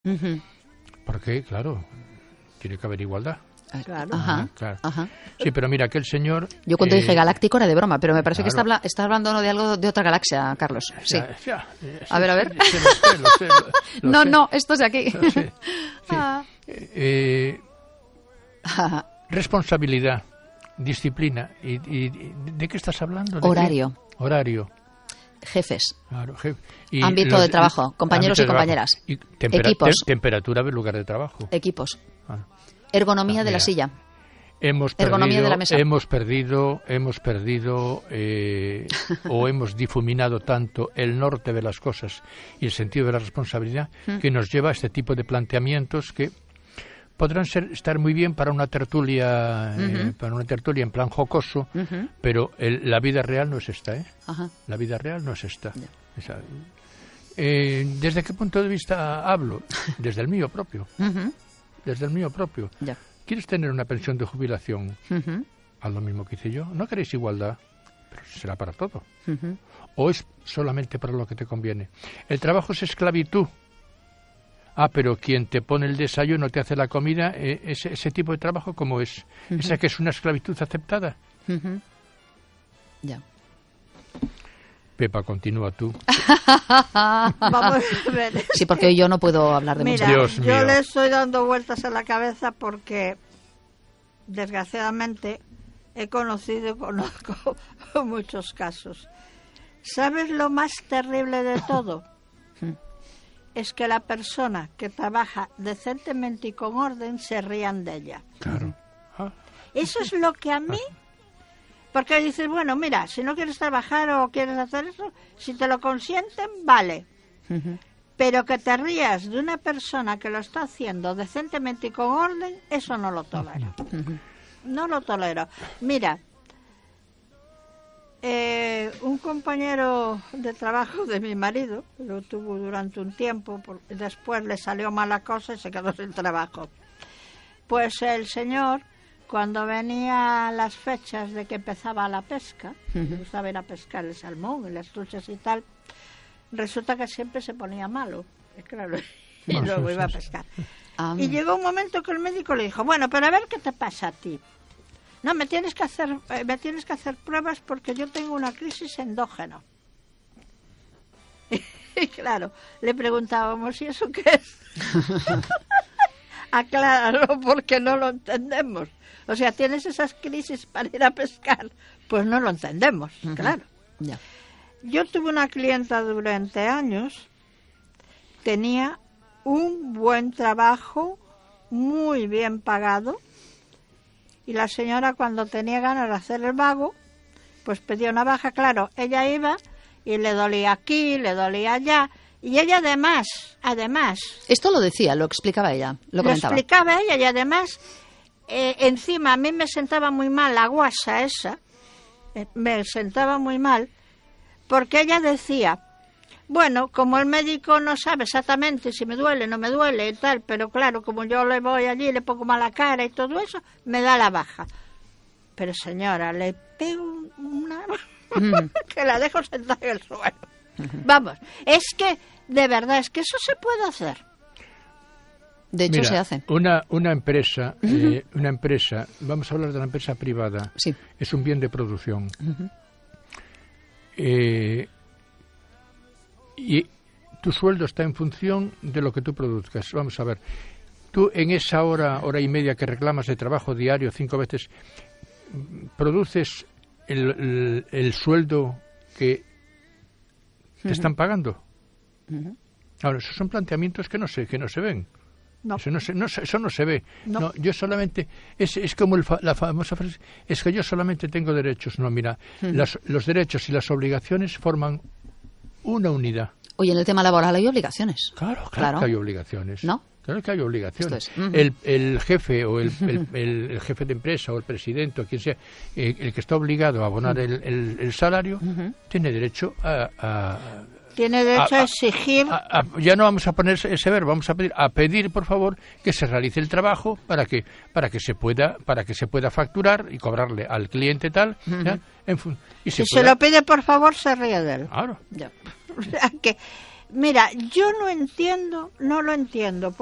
Porque, claro, tiene que haber igualdad. Claro. Ajá, Claro. ajá. Sí, pero mira, aquel señor... Yo cuando dije galáctico era de broma, pero me parece claro. que está hablando de algo de otra galaxia, Carlos. Sí. A ver. Lo sé. No, esto es de aquí. Lo sé. Sí. Responsabilidad, disciplina. ¿Y de qué estás hablando? Horario. Horario. Jefes. Claro, ámbito de trabajo, compañeros y compañeras. Y equipos. Temperatura del lugar de trabajo. Equipos. Ah. Ergonomía de la silla. Ergonomía de la mesa. Hemos perdido o hemos difuminado tanto el norte de las cosas y el sentido de la responsabilidad que nos lleva a este tipo de planteamientos que podrán estar muy bien para una tertulia en plan jocoso, pero la vida real no es esta, ¿eh? Ajá. La vida real no es esta. ¿Desde qué punto de vista hablo? Desde el mío propio. Desde el mío propio. Ya. ¿Quieres tener una pensión de jubilación? Haz lo mismo que hice yo. No queréis igualdad, pero será para todo. ¿O es solamente para lo que te conviene? El trabajo es esclavitud. Pero quien te pone el desayuno, te hace la comida, ese tipo de trabajo, ¿cómo es? ¿Esa que es una esclavitud aceptada? Ya. Pepa, continúa tú. Vamos a ver. Sí, porque hoy yo no puedo hablar de Mira, mucho. Dios mío. yo le estoy dando vueltas a la cabeza porque, desgraciadamente, conozco muchos casos. ¿Sabes lo más terrible de todo? Es que la persona que trabaja decentemente y con orden se rían de ella. Claro. Eso es lo que a mí... Porque dices, bueno, mira, si no quieres trabajar o quieres hacer eso, si te lo consienten, vale. Pero que te rías de una persona que lo está haciendo decentemente y con orden, eso no lo tolero. No lo tolero. Mira, un compañero de trabajo de mi marido, lo tuvo durante un tiempo, después le salió mala cosa y se quedó sin trabajo. Pues el señor, cuando venía las fechas de que empezaba la pesca, le gustaba ir a pescar el salmón y las truchas y tal, resulta que siempre se ponía malo, claro, y luego iba a pescar. Y llegó un momento que el médico le dijo, bueno, pero a ver qué te pasa a ti. No, me tienes que hacer pruebas porque yo tengo una crisis endógena. Y claro, le preguntábamos, ¿y eso qué es? Acláralo porque no lo entendemos. O sea, tienes esas crisis para ir a pescar, pues no lo entendemos, claro. Ya. Yo tuve una clienta durante años, tenía un buen trabajo, muy bien pagado, y la señora cuando tenía ganas de hacer el vago, pues pedía una baja, claro, ella iba y le dolía aquí, le dolía allá, y ella además... Esto lo decía, lo explicaba ella, lo comentaba. Lo explicaba ella y además, encima a mí me sentaba muy mal la guasa esa, me sentaba muy mal, porque ella decía, bueno, como el médico no sabe exactamente si me duele, no me duele y tal, pero claro, como yo le voy allí, le pongo mala cara y todo eso, me da la baja. Pero señora, le pego una... que la dejo sentada en el suelo. Vamos, es que, de verdad, es que eso se puede hacer. De hecho, mira, se hace. Una empresa, vamos a hablar de la empresa privada, sí. Es un bien de producción. Y tu sueldo está en función de lo que tú produzcas. Vamos a ver, tú en esa hora y media que reclamas de trabajo diario 5 veces, ¿produces el sueldo que te están pagando? Ahora, esos son planteamientos que no se ven. No. Eso no se ve. No. Yo solamente... Es como la famosa frase, es que yo solamente tengo derechos. No, mira, los derechos y las obligaciones forman una unidad. Oye, en el tema laboral hay obligaciones. Claro que hay obligaciones. ¿No? Claro que hay obligaciones. Esto es. El jefe o el jefe de empresa o el presidente o quien sea, el que está obligado a abonar el salario, tiene derecho tiene derecho a exigir... ya no vamos a poner ese verbo, vamos a pedir, por favor, que se realice el trabajo para que se pueda facturar y cobrarle al cliente tal. ¿Ya? Si se lo pide, por favor, se ríe de él. Claro. Ya. O sea que, Mira, yo no lo entiendo,